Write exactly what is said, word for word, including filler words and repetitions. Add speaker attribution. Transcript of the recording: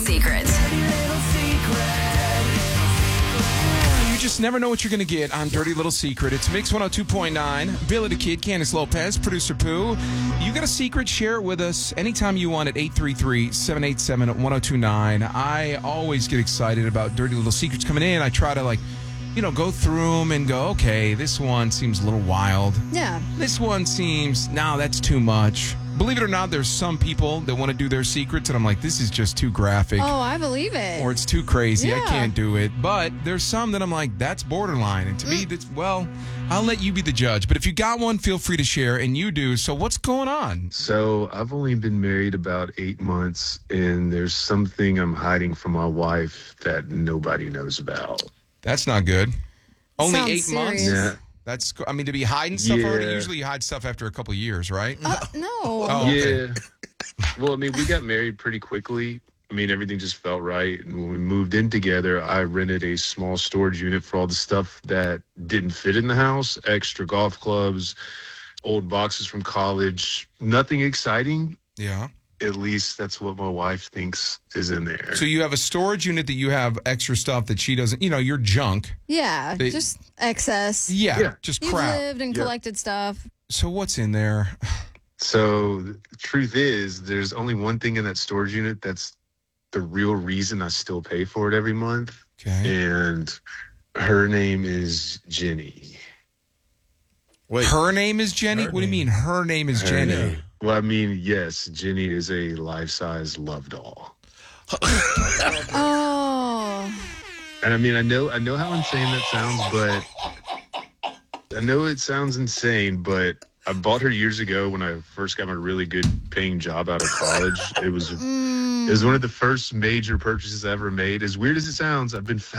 Speaker 1: secret.
Speaker 2: You just never know what you're going to get on Dirty Little Secret. It's Mix one oh two point nine. Billy the Kid, Candace Lopez, Producer Pooh. You got a secret? Share it with us anytime you want at eight three three, seven eight seven, one oh two nine. I always get excited about Dirty Little Secrets coming in. I try to, like, you know, go through them and go, okay, this one seems a little wild.
Speaker 3: Yeah.
Speaker 2: This one seems, no, that's too much. Believe it or not, there's some people that want to do their secrets, and I'm like, this is just too graphic.
Speaker 3: Oh, I believe it.
Speaker 2: Or it's too crazy.
Speaker 3: Yeah.
Speaker 2: I can't do it. But there's some that I'm like, that's borderline. And to me, that's, well, I'll let you be the judge. But if you got one, feel free to share, and you do. So what's going on?
Speaker 4: So I've only been married about eight months, and there's something I'm hiding from my wife that nobody knows about.
Speaker 2: That's not good. Only
Speaker 3: Sounds
Speaker 2: eight months?
Speaker 3: serious.
Speaker 4: Yeah.
Speaker 2: That's, I mean, to be hiding stuff
Speaker 4: Yeah.
Speaker 2: already, usually you hide stuff after a couple of years, right?
Speaker 3: Uh, no.
Speaker 2: Oh, okay.
Speaker 4: Yeah. Well, I mean, we got married pretty quickly. I mean, everything just felt right. And when we moved in together, I rented a small storage unit for all the stuff that didn't fit in the house, extra golf clubs, old boxes from college, nothing exciting.
Speaker 2: Yeah.
Speaker 4: At least that's what my wife thinks is in there.
Speaker 2: So you have a storage unit that you have extra stuff that she doesn't, you know, your junk.
Speaker 3: Yeah,
Speaker 2: They-
Speaker 3: just excess.
Speaker 2: Yeah,
Speaker 4: Yeah.
Speaker 2: just
Speaker 3: You've
Speaker 2: crap.
Speaker 3: lived and
Speaker 4: Yeah.
Speaker 3: collected stuff.
Speaker 2: So what's in there?
Speaker 4: So the truth is, there's only one thing in that storage unit that's the real reason I still pay for it every month.
Speaker 2: Okay.
Speaker 4: And her name is Jenny.
Speaker 5: Wait,
Speaker 2: Her name is Jenny?
Speaker 5: Her
Speaker 2: What do you
Speaker 5: name.
Speaker 2: mean her name is
Speaker 4: Her
Speaker 2: Jenny?
Speaker 4: name. Well, I mean, yes, Jenny is a life-size love doll.
Speaker 3: Oh.
Speaker 4: And I mean, I know, I know how insane that sounds, but I know it sounds insane, but I bought her years ago when I first got my really good paying job out of college. It was, it was one of the first major purchases I ever made. As weird as it sounds, I've been